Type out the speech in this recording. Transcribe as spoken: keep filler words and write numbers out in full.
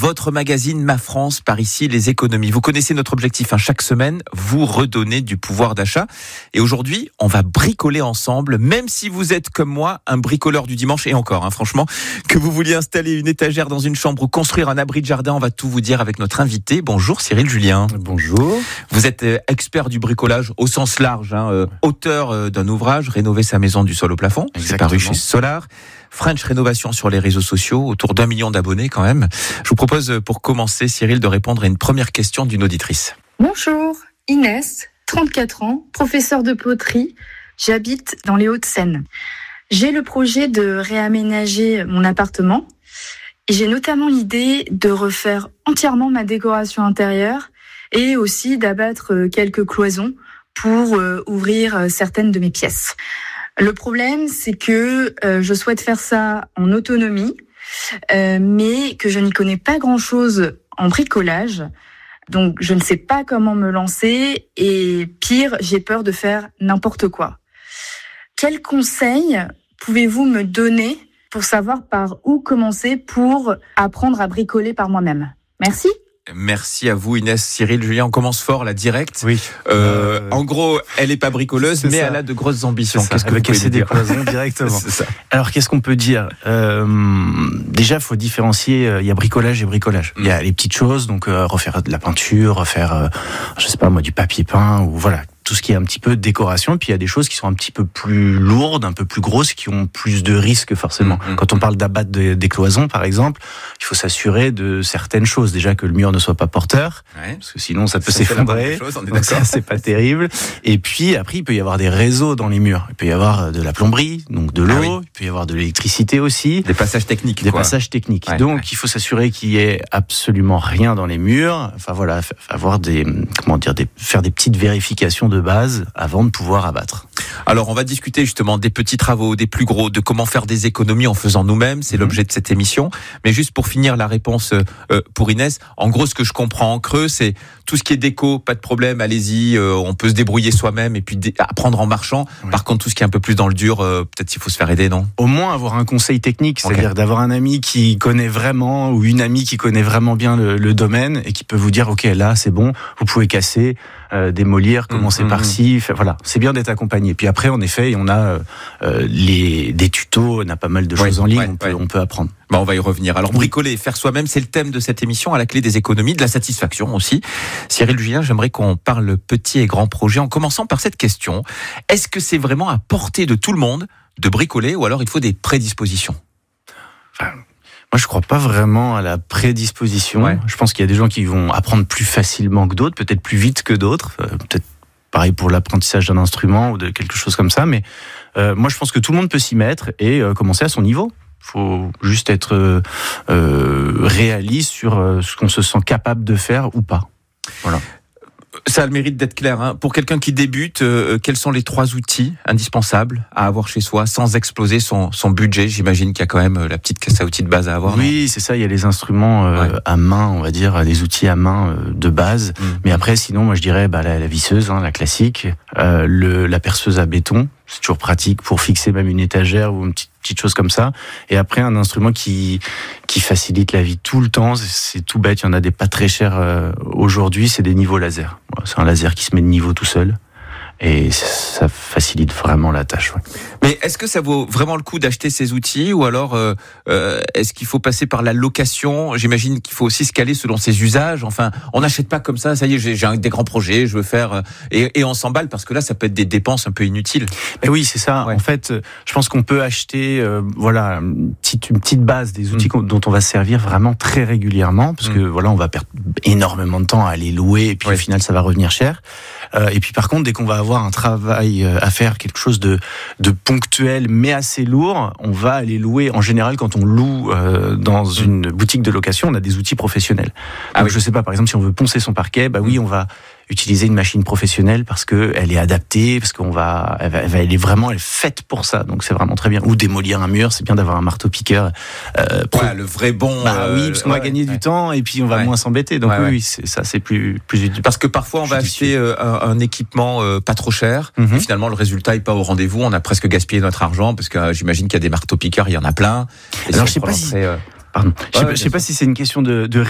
votre magazine Ma France, par ici les économies. Vous connaissez notre objectif, hein, chaque semaine, vous redonner du pouvoir d'achat. Et aujourd'hui, on va bricoler ensemble, même si vous êtes comme moi, un bricoleur du dimanche, et encore, hein, franchement, que vous vouliez installer une étagère dans une chambre ou construire un abri de jardin, on va tout vous dire avec notre invité. Bonjour Cyril Julien. Bonjour. Vous êtes expert du bricolage au sens large, hein, euh, auteur d'un ouvrage, Rénover sa maison du sol au plafond. Exactement. C'est paru chez Solar. French Rénovation sur les réseaux sociaux, autour d'un million d'abonnés quand même. Je vous propose pour commencer, Cyril, de répondre à une première question d'une auditrice. Bonjour, Inès, trente-quatre ans, professeure de poterie. J'habite dans les Hauts-de-Seine. J'ai le projet de réaménager mon appartement et j'ai notamment l'idée de refaire entièrement ma décoration intérieure et aussi d'abattre quelques cloisons pour ouvrir certaines de mes pièces. Le problème, c'est que euh, je souhaite faire ça en autonomie, euh, mais que je n'y connais pas grand-chose en bricolage. Donc, je ne sais pas comment me lancer et pire, j'ai peur de faire n'importe quoi. Quels conseils pouvez-vous me donner pour savoir par où commencer pour apprendre à bricoler par moi-même ? Merci. Merci à vous Inès. Cyril Julien, on commence fort là, direct. Oui. Euh, euh... En gros, elle est pas bricoleuse, c'est mais ça. Elle a de grosses ambitions. C'est qu'est-ce ça. que Elle vous va casser pouvez des dire cloisons directement. C'est ça. Alors qu'est-ce qu'on peut dire euh, Déjà, il faut différencier. Il y a bricolage et bricolage. Il mm. y a les petites choses, donc euh, refaire de la peinture, refaire, euh, je sais pas moi, du papier peint ou voilà. Tout ce qui est un petit peu décoration, et puis il y a des choses qui sont un petit peu plus lourdes, un peu plus grosses, qui ont plus de risques forcément. Mmh, Quand on parle d'abattre de, des cloisons, par exemple, il faut s'assurer de certaines choses. Déjà que le mur ne soit pas porteur, ouais. Parce que sinon ça peut ça s'effondrer. Chose, on est donc ça, c'est pas terrible. Et puis après, il peut y avoir des réseaux dans les murs. Il peut y avoir de la plomberie, donc de l'eau. Ah oui. Il peut y avoir de l'électricité aussi. Des passages techniques. Des quoi. passages techniques. Ouais, donc ouais. il faut s'assurer qu'il y ait absolument rien dans les murs. Enfin voilà, avoir des, comment dire, des, faire des petites vérifications de base avant de pouvoir abattre. Alors on va discuter justement des petits travaux, des plus gros, de comment faire des économies en faisant nous-mêmes, c'est mmh. l'objet de cette émission. Mais juste pour finir la réponse euh, pour Inès, en gros ce que je comprends en creux, c'est tout ce qui est déco, pas de problème, allez-y, euh, on peut se débrouiller soi-même et puis dé- apprendre en marchant. Oui. Par contre tout ce qui est un peu plus dans le dur, euh, peut-être qu'il faut se faire aider, non ? Au moins avoir un conseil technique, c'est-à-dire okay. d'avoir un ami qui connaît vraiment ou une amie qui connaît vraiment bien le, le domaine et qui peut vous dire ok là c'est bon, vous pouvez casser, euh, démolir, commencer mmh, par ci, mmh. voilà, c'est bien d'être accompagné. Puis après, en effet, on a euh, les, des tutos, on a pas mal de choses ouais, en ligne, ouais, on, peut, ouais. on peut apprendre. Bah, on va y revenir. Alors, bricoler, faire soi-même, c'est le thème de cette émission, à la clé des économies, de la satisfaction aussi. Cyril Julien, j'aimerais qu'on parle petits et grands projets, en commençant par cette question. Est-ce que c'est vraiment à portée de tout le monde de bricoler, ou alors il faut des prédispositions ? Enfin, moi, je crois pas vraiment à la prédisposition. Ouais. Je pense qu'il y a des gens qui vont apprendre plus facilement que d'autres, peut-être plus vite que d'autres, euh, peut-être pareil pour l'apprentissage d'un instrument ou de quelque chose comme ça, mais euh, moi je pense que tout le monde peut s'y mettre et euh, commencer à son niveau. Il faut juste être euh, euh, réaliste sur euh, ce qu'on se sent capable de faire ou pas. Voilà. Ça a le mérite d'être clair. Hein. Pour quelqu'un qui débute, euh, quels sont les trois outils indispensables à avoir chez soi sans exploser son, son budget ? J'imagine qu'il y a quand même la petite caisse à outils de base à avoir. Oui, c'est ça. Il y a les instruments euh, ouais. à main, on va dire, les outils à main euh, de base. Mmh. Mais après, sinon, moi, je dirais bah, la, la visseuse, hein, la classique, euh, le, la perceuse à béton. C'est toujours pratique pour fixer même une étagère ou une petite, petite chose comme ça. Et après, un instrument qui qui facilite la vie tout le temps. C'est, c'est tout bête. Il y en a des pas très chers euh, aujourd'hui. C'est des niveaux laser. C'est un laser qui se met de niveau tout seul. Et ça facilite vraiment la tâche. Ouais. Mais est-ce que ça vaut vraiment le coup d'acheter ces outils ou alors euh, euh, est-ce qu'il faut passer par la location ? J'imagine qu'il faut aussi se caler selon ses usages. Enfin, on n'achète pas comme ça. Ça y est, j'ai, j'ai un, des grands projets, je veux faire euh, et, et on s'emballe parce que là, ça peut être des dépenses un peu inutiles. Mais oui, c'est ça. Ouais. En fait, je pense qu'on peut acheter, euh, voilà, une petite, une petite base des outils mmh. dont on va se servir vraiment très régulièrement, parce mmh. que voilà, on va perdre énormément de temps à les louer et puis ouais. au final, ça va revenir cher. Euh, et puis par contre, dès qu'on va avoir un travail à faire, quelque chose de, de ponctuel mais assez lourd, on va aller louer. En général, quand on loue euh, dans une boutique de location, on a des outils professionnels. Donc, ah oui. je sais pas, par exemple, si on veut poncer son parquet, bah oui, on va utiliser une machine professionnelle parce que elle est adaptée, parce qu'on va, elle, va, elle est vraiment, elle est faite pour ça. Donc c'est vraiment très bien. Ou démolir un mur, c'est bien d'avoir un marteau piqueur. Euh, pro... ouais, le vrai bon. Bah euh, oui, parce qu'on ouais, va gagner ouais. du temps et puis on va ouais. moins s'embêter. Donc ouais, oui, ouais. c'est, ça c'est plus plus utile. Parce que parfois on va acheter euh, un, un équipement euh, pas trop cher, mm-hmm. et finalement le résultat est pas au rendez-vous. On a presque gaspillé notre argent parce que euh, j'imagine qu'il y a des marteaux piqueurs, il y en a plein. Et Alors si je sais pas si. Euh... Pardon. Je sais, ouais, pas, je sais pas si c'est une question de, de